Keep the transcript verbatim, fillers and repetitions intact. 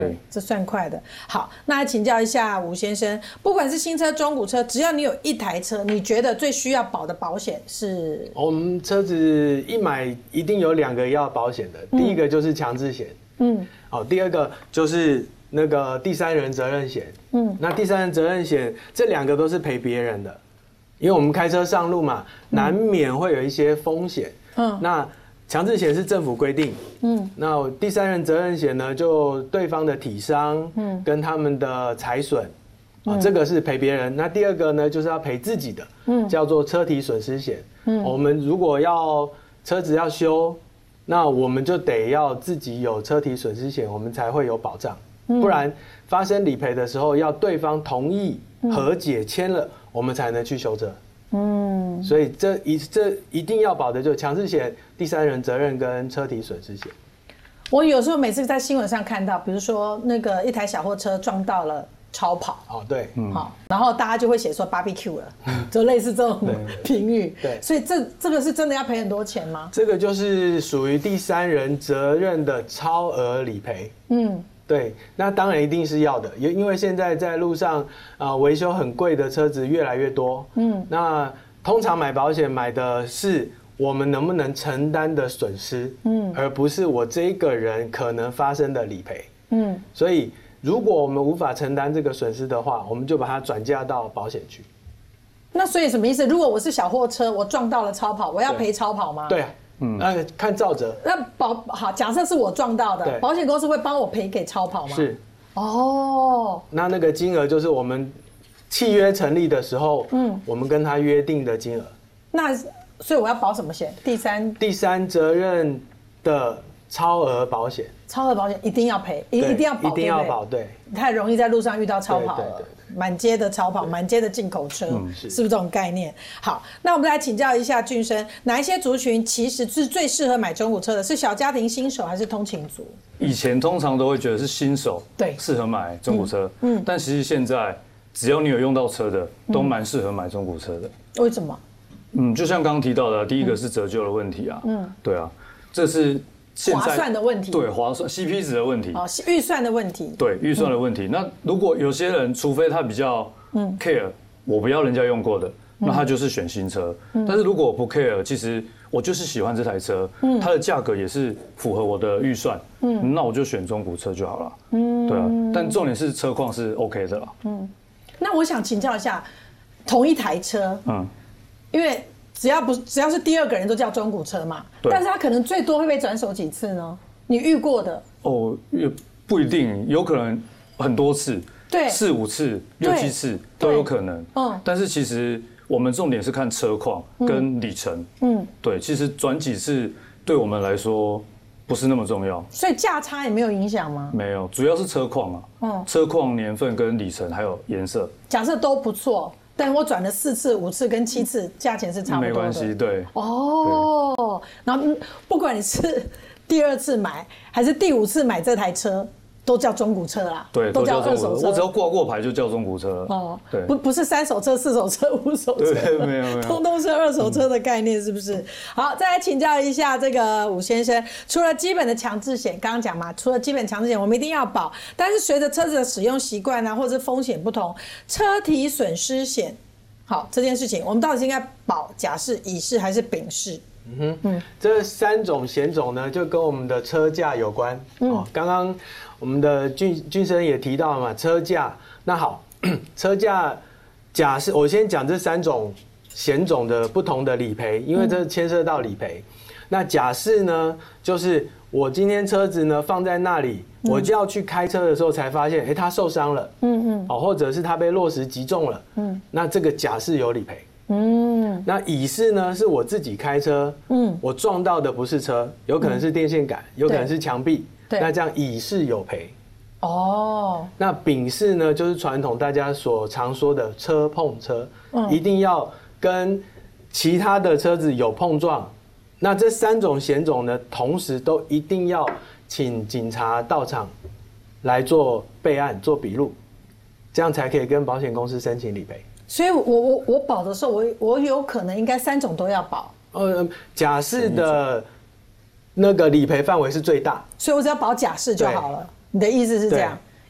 对， 这算快的。好，那请教一下吴先生，不管是新车、中古车，只要你有一台车，你觉得最需要保的保险是？ 我们车子一买一定有两个要保险的，嗯、第一个就是强制险，嗯，好，第二个就是那个第三人责任险，嗯，那第三人责任险这两个都是赔别人的，因为我们开车上路嘛，难免会有一些风险，嗯，那。强制险是政府规定，嗯，那第三人责任险呢，就对方的体伤，嗯，跟他们的财损，啊，这个是赔别人。那第二个呢，就是要赔自己的，嗯，叫做车体损失险。嗯，我们如果要车子要修，那我们就得要自己有车体损失险，我们才会有保障。不然发生理赔的时候，要对方同意和解签了，我们才能去修车。嗯，所以这一这一定要保的就是强制险、第三人责任跟车体损失险。 我有时候每次在新闻上看到，比如说那个一台小货车撞到了超跑， 哦对， 嗯，好，然后大家就会写说 barbecue 了，就类似这种评语。对，所以这这个是真的要赔很多钱吗？ 这个就是属于第三人责任的超额理赔。嗯。对，那当然一定是要的，因因为现在在路上啊维修很贵的车子越来越多，嗯，那通常买保险买的是我们能不能承担的损失，嗯，而不是我这个人可能发生的理赔，嗯，所以如果我们无法承担这个损失的话，我们就把它转嫁到保险去。 那所以什么意思？如果我是小货车，我撞到了超跑，我要赔超跑吗？ 对啊。嗯，呃，看肇责。 那保好，假设是我撞到的，保险公司会帮我赔给超跑吗？ 是。 哦。 那那个金额就是我们契约成立的时候，嗯，我们跟他约定的金额。 那所以我要保什么险？第三。 第三责任的超额保险。 超额保险一定要赔，一一定要保， 一定要保，对。 太容易在路上遇到超跑了。满街的超跑，满街的进口车，嗯、是, 是不是这种概念？好，那我们来请教一下俊生，哪一些族群其实是最适合买中古车的？是小家庭新手还是通勤族？ 以前通常都会觉得是新手对适合买中古车，嗯，嗯但其实现在只要你有用到车的，都蛮适合买中古车的。 为什么？ 嗯，就像刚刚提到的，第一个是折旧的问题啊，嗯，对啊，这是。 划算的问题， 对划算 C P 值的问题， 哦，预算的问题， 对预算的问题。嗯、那如果有些人，除非他比较 care，、嗯、我不要人家用过的，嗯、那他就是选新车。嗯、但是如果我不 care， 其实我就是喜欢这台车，嗯、它的价格也是符合我的预算，嗯、那我就选中古车就好了。嗯，对啊。但重点是车况是 OK 的啦。嗯， 那我想请教一下，同一台车，嗯，因为。只要不只要是第二个人都叫中古车嘛，但是他可能最多会被转手几次呢？你遇过的？ 哦，也不一定，有可能很多次，对，四五次、六七次都有可能。嗯，但是其实我们重点是看车况跟里程。嗯，对，其实转几次对我们来说不是那么重要。 所以价差也没有影响吗？ 没有，主要是车况啊。嗯，车况、年份跟里程还有颜色。 假设都不错。但我转了四次、五次跟七次，价钱是差不多的。 没关系，对。 哦，然后不管你是第二次买还是第五次买这台车，都叫中古车啦。 对，都叫二手车。我只要挂过牌就叫中古车。哦，对， 不不是三手车、四手车、五手车， 对，没有没有， 通通是二手车的概念，是不是？好，再来请教一下这个武先生，除了基本的强制险，刚刚讲嘛，除了基本强制险，我们一定要保，但是随着车子的使用习惯啊，或者是风险不同，车体损失险，好，这件事情我们到底是应该保甲式、乙式还是丙式？ 嗯哼，嗯，这三种险种呢，就跟我们的车价有关。嗯，哦，刚刚我们的俊俊生也提到了嘛，车价。那好，车价甲式，我先讲这三种险种的不同的理赔，因为这牵涉到理赔。嗯、那甲式呢，就是我今天车子呢放在那里，嗯、我就要去开车的时候才发现，哎，他受伤了。嗯嗯，哦，或者是他被落石击中了。嗯，那这个甲式有理赔。嗯，那乙式呢？是我自己开车，嗯，我撞到的不是车，有可能是电线杆，有可能是墙壁，那这样乙式有赔。哦，那丙式呢？就是传统大家所常说的车碰车，嗯，一定要跟其他的车子有碰撞。那这三种险种呢，同时都一定要请警察到场来做备案、做笔录，这样才可以跟保险公司申请理赔。 所以我我我保的时候，我我有可能应该三种都要保。 呃，甲式的那个理赔范围是最大， 所以我只要保甲式就好了。 你的意思是这样？